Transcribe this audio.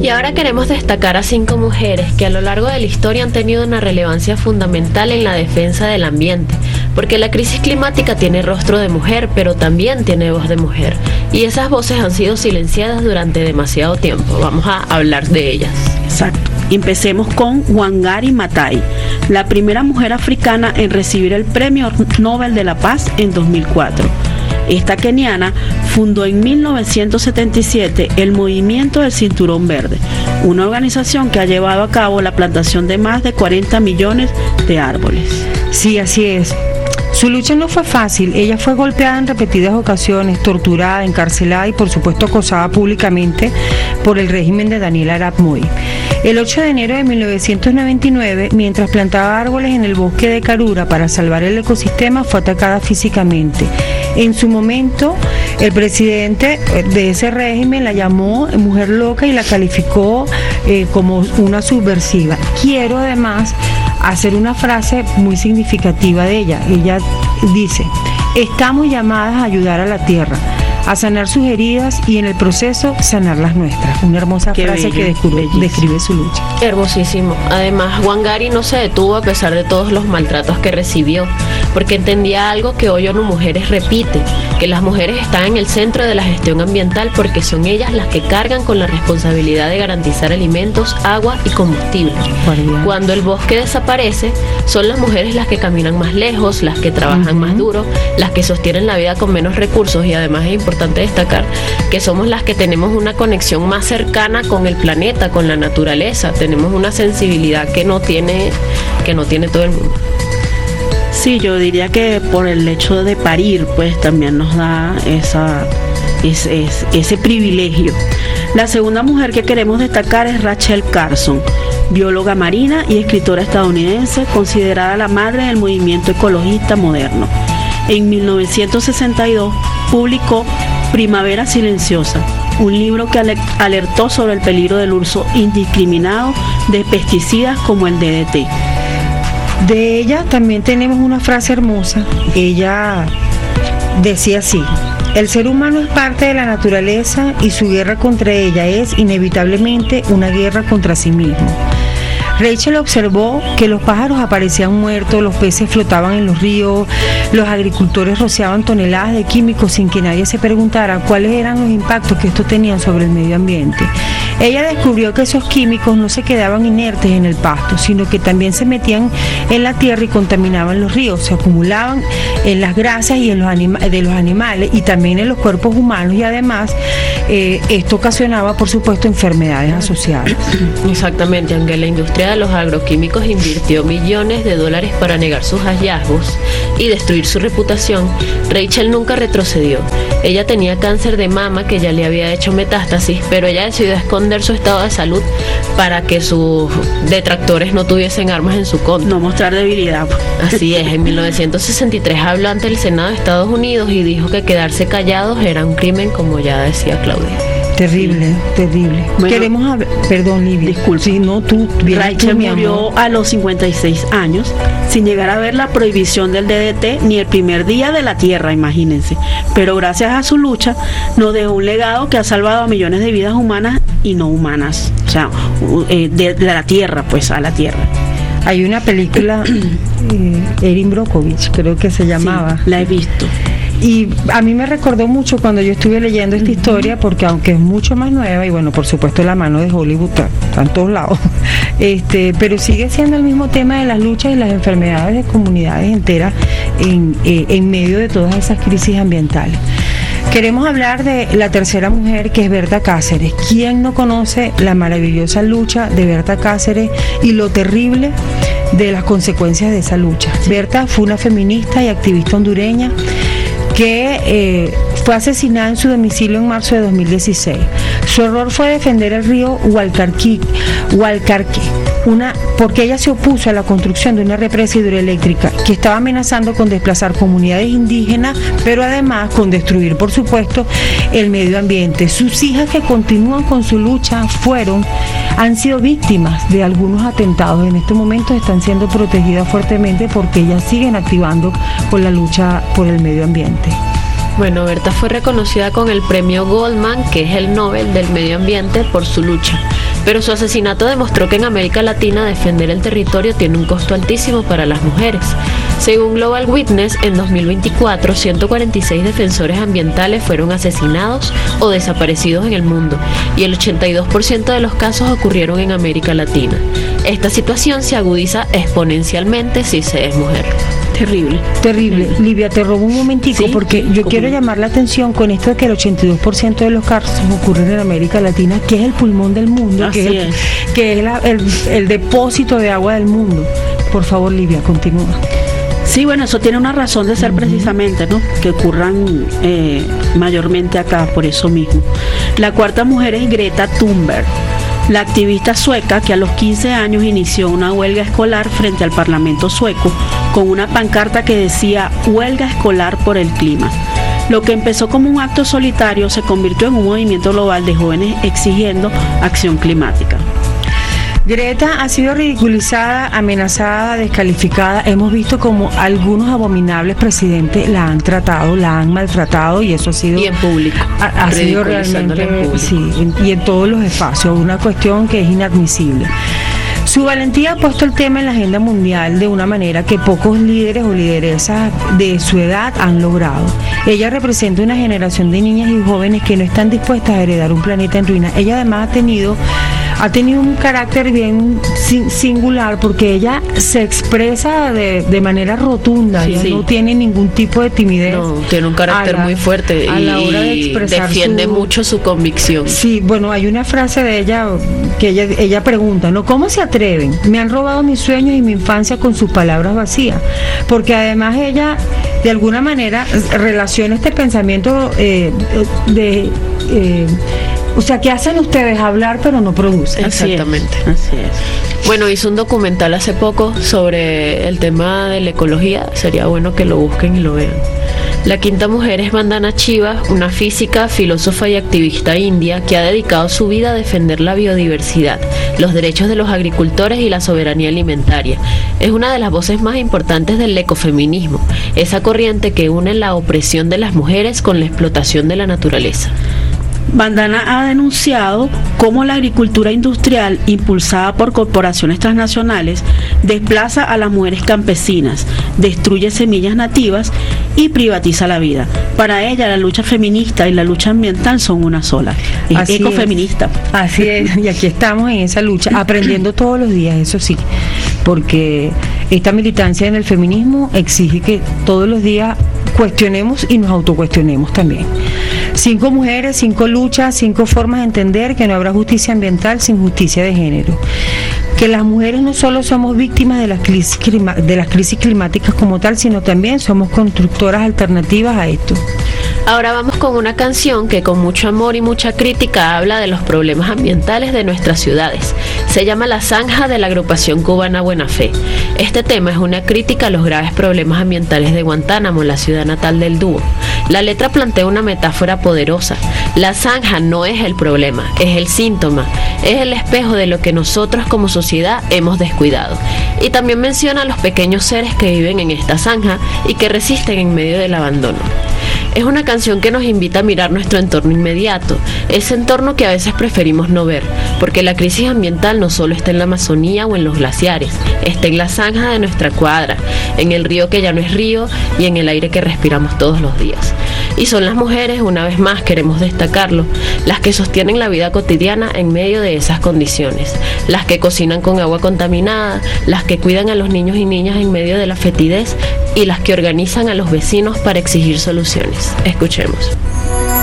Y ahora queremos destacar a 5 mujeres que a lo largo de la historia han tenido una relevancia fundamental en la defensa del ambiente, porque la crisis climática tiene rostro de mujer, pero también tiene voz de mujer, y esas voces han sido silenciadas durante demasiado tiempo. Vamos a hablar de ellas. Exacto. Empecemos con Wangari Maathai, la primera mujer africana en recibir el Premio Nobel de la Paz en 2004. Esta keniana fundó en 1977 el Movimiento del Cinturón Verde, una organización que ha llevado a cabo la plantación de más de 40 millones de árboles. Sí, así es. Su lucha no fue fácil. Ella fue golpeada en repetidas ocasiones, torturada, encarcelada y por supuesto acosada públicamente por el régimen de Daniel Arap Moi. El 8 de enero de 1999, mientras plantaba árboles en el bosque de Karura para salvar el ecosistema, fue atacada físicamente. En su momento, el presidente de ese régimen la llamó mujer loca y la calificó como una subversiva. Quiero además hacer una frase muy significativa de ella. Ella dice: estamos llamadas a ayudar a la tierra, a sanar sus heridas y en el proceso sanar las nuestras. Una hermosa frase que describe su lucha. Hermosísimo. Además, Wangari no se detuvo a pesar de todos los maltratos que recibió, porque entendía algo que hoy ONU Mujeres repite, que las mujeres están en el centro de la gestión ambiental porque son ellas las que cargan con la responsabilidad de garantizar alimentos, agua y combustible. Cuando el bosque desaparece, son las mujeres las que caminan más lejos, las que trabajan más duro, las que sostienen la vida con menos recursos, y además es importante destacar que somos las que tenemos una conexión más cercana con el planeta, con la naturaleza. Tenemos una sensibilidad que no tiene todo el mundo. Sí, yo diría que por el hecho de parir, pues también nos da ese privilegio. La segunda mujer que queremos destacar es Rachel Carson, bióloga marina y escritora estadounidense, considerada la madre del movimiento ecologista moderno. En 1962 publicó Primavera Silenciosa, un libro que alertó sobre el peligro del uso indiscriminado de pesticidas como el DDT. De ella también tenemos una frase hermosa. Ella decía así: el ser humano es parte de la naturaleza y su guerra contra ella es inevitablemente una guerra contra sí mismo. Rachel observó que los pájaros aparecían muertos, los peces flotaban en los ríos, los agricultores rociaban toneladas de químicos sin que nadie se preguntara cuáles eran los impactos que estos tenían sobre el medio ambiente. Ella descubrió que esos químicos no se quedaban inertes en el pasto, sino que también se metían en la tierra y contaminaban los ríos, se acumulaban en las grasas y en de los animales y también en los cuerpos humanos, y además esto ocasionaba, por supuesto, enfermedades asociadas. Exactamente, aunque la industria de los agroquímicos invirtió millones de dólares para negar sus hallazgos y destruir su reputación, Rachel nunca retrocedió. Ella tenía cáncer de mama que ya le había hecho metástasis, pero ella decidió esconder su estado de salud para que sus detractores no tuviesen armas en su contra. No mostrar debilidad. Así es, en 1963 habló ante el Senado de Estados Unidos y dijo que quedarse callados era un crimen, como ya decía Claudia. Terrible, terrible. Bueno, queremos hablar. Perdón, Livia. Disculpe. Sí, no, Rachel murió a los 56 años sin llegar a ver la prohibición del DDT ni el primer día de la Tierra, imagínense. Pero gracias a su lucha nos dejó un legado que ha salvado a millones de vidas humanas y no humanas. O sea, de la Tierra, pues a la Tierra. Hay una película, Erin Brockovich, creo que se llamaba. Sí, la he visto. Y a mí me recordó mucho cuando yo estuve leyendo esta historia, porque aunque es mucho más nueva, y bueno, por supuesto la mano de Hollywood está en todos lados, pero sigue siendo el mismo tema de las luchas y las enfermedades de comunidades enteras en medio de todas esas crisis ambientales. Queremos hablar de la tercera mujer, que es Berta Cáceres. ¿Quién no conoce la maravillosa lucha de Berta Cáceres y lo terrible de las consecuencias de esa lucha? Berta fue una feminista y activista hondureña que fue asesinada en su domicilio en marzo de 2016. Su error fue defender el río Hualcarque, porque ella se opuso a la construcción de una represa hidroeléctrica que estaba amenazando con desplazar comunidades indígenas, pero además con destruir, por supuesto, el medio ambiente. Sus hijas, que continúan con su lucha, han sido víctimas de algunos atentados. En estos momentos están siendo protegidas fuertemente porque ellas siguen activando con la lucha por el medio ambiente. Bueno, Berta fue reconocida con el premio Goldman, que es el Nobel del Medio Ambiente, por su lucha. pero su asesinato demostró que en América Latina defender el territorio tiene un costo altísimo para las mujeres. Según Global Witness, en 2024, 146 defensores ambientales fueron asesinados o desaparecidos en el mundo, y el 82% de los casos ocurrieron en América Latina. Esta situación se agudiza exponencialmente si se es mujer. Terrible. Terrible. Livia, te robo un momentico, Sí, porque yo quiero llamar la atención con esto de que el 82% de los casos ocurren en América Latina, que es el pulmón del mundo, Así es. que es el depósito de agua del mundo. Por favor, Livia, continúa. Sí, bueno, eso tiene una razón de ser precisamente, ¿no? Que ocurran mayormente acá, por eso mismo. La cuarta mujer es Greta Thunberg, la activista sueca que a los 15 años inició una huelga escolar frente al Parlamento sueco con una pancarta que decía "Huelga escolar por el clima". Lo que empezó como un acto solitario se convirtió en un movimiento global de jóvenes exigiendo acción climática. Greta ha sido ridiculizada, amenazada, descalificada. Hemos visto como algunos abominables presidentes la han tratado, la han maltratado, y eso ha sido... Y en público. Ha sido Ridiculizándola realmente, en público. sí, y en todos los espacios, una cuestión que es inadmisible. Su valentía ha puesto el tema en la agenda mundial de una manera que pocos líderes o lideresas de su edad han logrado. Ella representa una generación de niñas y jóvenes que no están dispuestas a heredar un planeta en ruinas. Ella además ha tenido un carácter bien singular, porque ella se expresa de manera rotunda. Sí, ella sí. no tiene ningún tipo de timidez. No, tiene un carácter muy fuerte a la hora de y expresar defiende mucho su convicción. Sí, bueno, hay una frase de ella que ella pregunta, ¿no? ¿Cómo se atreven? Me han robado mis sueños y mi infancia con sus palabras vacías. Porque además ella, de alguna manera, relaciona este pensamiento o sea, ¿qué hacen ustedes? Hablar pero no producen. Exactamente. Así es. Bueno, hizo un documental hace poco sobre el tema de la ecología. Sería bueno que lo busquen y lo vean. La quinta mujer es Vandana Shiva, una física, filósofa y activista india que ha dedicado su vida a defender la biodiversidad, los derechos de los agricultores y la soberanía alimentaria. Es una de las voces más importantes del ecofeminismo, esa corriente que une la opresión de las mujeres con la explotación de la naturaleza. Vandana ha denunciado cómo la agricultura industrial, impulsada por corporaciones transnacionales, desplaza a las mujeres campesinas, destruye semillas nativas y privatiza la vida. Para ella, la lucha feminista y la lucha ambiental son una sola. Es Así ecofeminista. Así es, y aquí estamos en esa lucha, aprendiendo todos los días, eso sí, porque esta militancia en el feminismo exige que todos los días cuestionemos y nos autocuestionemos también. 5 mujeres, 5 luchas, 5 formas de entender que no habrá justicia ambiental sin justicia de género. Que las mujeres no solo somos víctimas de las crisis climáticas como tal, sino también somos constructoras alternativas a esto. Ahora vamos con una canción que con mucho amor y mucha crítica habla de los problemas ambientales de nuestras ciudades. Se llama La Zanja, de la agrupación cubana Buena Fe. Este tema es una crítica a los graves problemas ambientales de Guantánamo, la ciudad natal del dúo. La letra plantea una metáfora poderosa. La zanja no es el problema, es el síntoma, es el espejo de lo que nosotros como sociedad hemos descuidado. Y también menciona a los pequeños seres que viven en esta zanja y que resisten en medio del abandono. Es una canción que nos invita a mirar nuestro entorno inmediato, ese entorno que a veces preferimos no ver, porque la crisis ambiental no solo está en la Amazonía o en los glaciares, está en la zanja de nuestra cuadra, en el río que ya no es río y en el aire que respiramos todos los días. Y son las mujeres, una vez más queremos destacarlo, las que sostienen la vida cotidiana en medio de esas condiciones, las que cocinan con agua contaminada, las que cuidan a los niños y niñas en medio de la fetidez y las que organizan a los vecinos para exigir soluciones. Escuchemos.